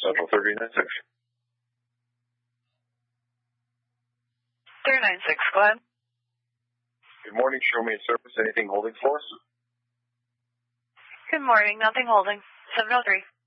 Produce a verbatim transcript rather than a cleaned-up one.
Central three nine six. three nine six, go ahead. Good morning, show me a service. Anything holding for us? Good morning, nothing holding. seven oh three.